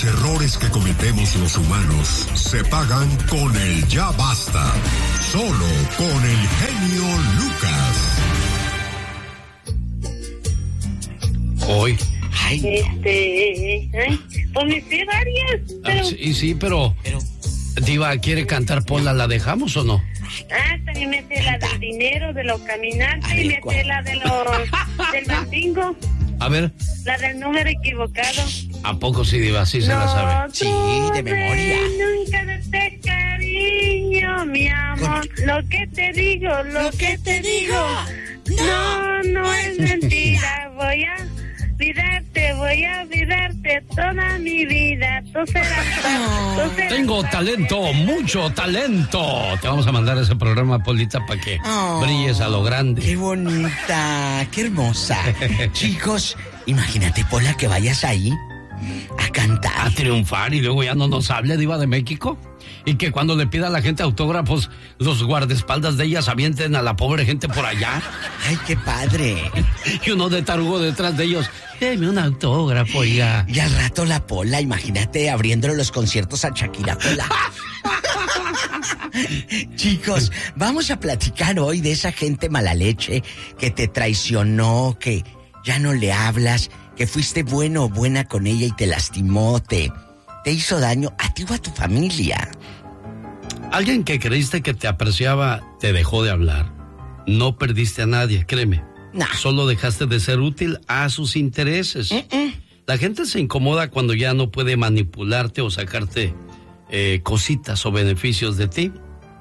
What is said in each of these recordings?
Los errores que cometemos los humanos se pagan con el ya basta. Solo con el genio Lucas. Hoy. Pues me sé varias. Pero... Sí, pero... Diva, ¿quiere cantar Pola? ¿La dejamos o no? También me sé la del dinero, de los caminantes, y me sé la de del mantingo. A ver. La del número equivocado. ¿A poco sí, Diva? Sí se la sabe. Sí, de memoria. Nunca de cariño, mi amor. Lo que te digo. No es mentira. Voy a olvidarte toda mi vida. Tú serás. Tengo talento, mucho talento. Te vamos a mandar ese programa, Polita, para que brilles a lo grande. Qué bonita, qué hermosa. Chicos, imagínate, Pola, que vayas ahí a cantar. A triunfar y luego ya no nos hable, Diva de México. Y que cuando le pida a la gente autógrafos, los guardaespaldas de ellas avienten a la pobre gente por allá. Ay, qué padre. Y uno de tarugo detrás de ellos. Deme un autógrafo, oiga. Y al rato la Pola, imagínate abriéndole los conciertos a Shakira, Pola. Chicos, vamos a platicar hoy de esa gente mala leche que te traicionó, que ya no le hablas, que fuiste bueno o buena con ella y te lastimó, te hizo daño a ti o a tu familia. Alguien que creíste que te apreciaba te dejó de hablar. No perdiste a nadie, créeme. Nah. Solo dejaste de ser útil a sus intereses. La gente se incomoda cuando ya no puede manipularte o sacarte cositas o beneficios de ti.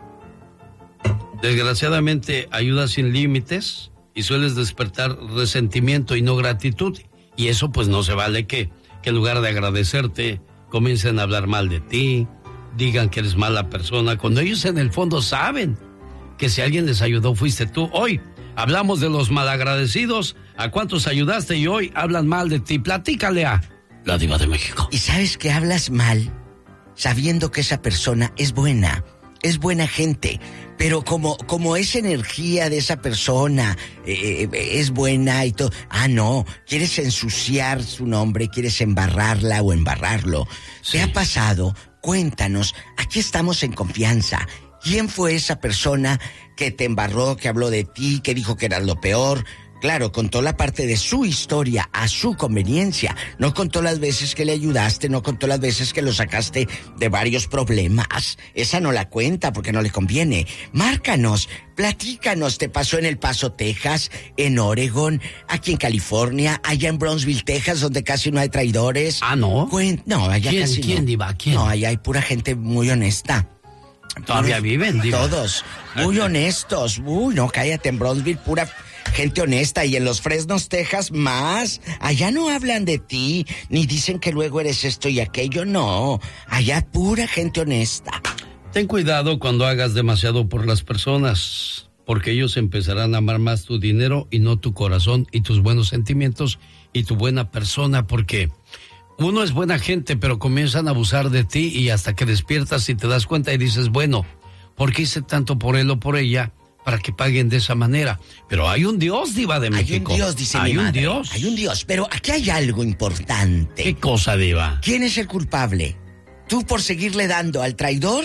Desgraciadamente, ayudas sin límites y sueles despertar resentimiento y no gratitud. Y eso pues no se vale que en lugar de agradecerte, comiencen a hablar mal de ti, digan que eres mala persona, cuando ellos en el fondo saben que si alguien les ayudó fuiste tú. Hoy hablamos de los malagradecidos, a cuántos ayudaste y hoy hablan mal de ti. Platícale a la Diva de México. ¿Y sabes que hablas mal sabiendo que esa persona es buena gente? Pero como esa energía de esa persona es buena y todo... no, quieres ensuciar su nombre, quieres embarrarla o embarrarlo. Sí. ¿Qué ha pasado? Cuéntanos, aquí estamos en confianza. ¿Quién fue esa persona que te embarró, que habló de ti, que dijo que eras lo peor? Claro, contó la parte de su historia a su conveniencia. No contó las veces que le ayudaste, no contó las veces que lo sacaste de varios problemas. Esa no la cuenta porque no le conviene. Márcanos, platícanos. ¿Te pasó en El Paso, Texas, en Oregon, aquí en California, allá en Brownsville, Texas, donde casi no hay traidores? ¿No? No, allá casi no. ¿Quién, Diva? ¿Quién? No, allá hay pura gente muy honesta. ¿Todavía viven, Diva? Todos, muy honestos. Uy, no, cállate, en Brownsville, pura... gente honesta, y en los Fresnos, Texas, más. Allá no hablan de ti, ni dicen que luego eres esto y aquello, no. Allá pura gente honesta. Ten cuidado cuando hagas demasiado por las personas, porque ellos empezarán a amar más tu dinero y no tu corazón y tus buenos sentimientos y tu buena persona, porque uno es buena gente, pero comienzan a abusar de ti y hasta que despiertas y te das cuenta y dices, bueno, ¿por qué hice tanto por él o por ella? Para que paguen de esa manera. Pero hay un Dios, Diva de México. Hay un Dios, dice mi madre. Hay un Dios, pero aquí hay algo importante. ¿Qué cosa, Diva? ¿Quién es el culpable? ¿Tú por seguirle dando al traidor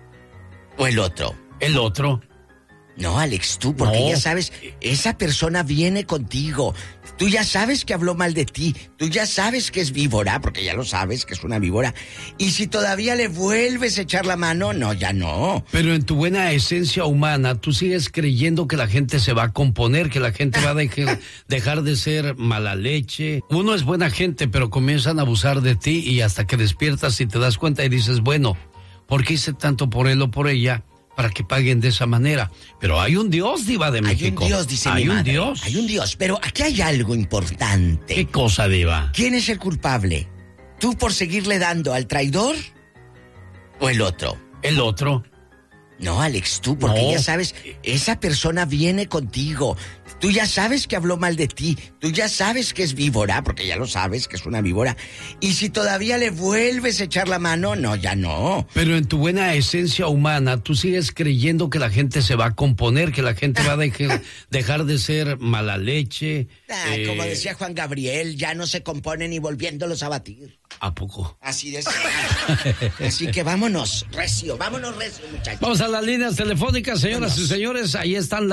o el otro? El otro. No, Alex, tú, porque ya sabes, esa persona viene contigo. Tú ya sabes que habló mal de ti. Tú ya sabes que es víbora, porque ya lo sabes que es una víbora. Y si todavía le vuelves a echar la mano, no, ya no. Pero en tu buena esencia humana, tú sigues creyendo que la gente se va a componer, que la gente va a dejar de ser mala leche. Uno es buena gente, pero comienzan a abusar de ti y hasta que despiertas y te das cuenta y dices, bueno, ¿por qué hice tanto por él o por ella? Para que paguen de esa manera. Pero hay un Dios, Diva de México. Hay un Dios, dice mi madre. Hay un Dios, pero aquí hay algo importante. ¿Qué cosa, Diva? ¿Quién es el culpable? ¿Tú por seguirle dando al traidor o el otro? El otro. No, Alex, tú, porque ya sabes, esa persona viene contigo. Tú ya sabes que habló mal de ti. Tú ya sabes que es víbora, porque ya lo sabes que es una víbora. Y si todavía le vuelves a echar la mano, no, ya no. Pero en tu buena esencia humana, tú sigues creyendo que la gente se va a componer, que la gente va a dejar de ser mala leche. Como decía Juan Gabriel, ya no se compone ni volviéndolos a batir. ¿A poco? Así de Así que vámonos recio, muchachos. Vamos a las líneas telefónicas, señoras y señores. Ahí están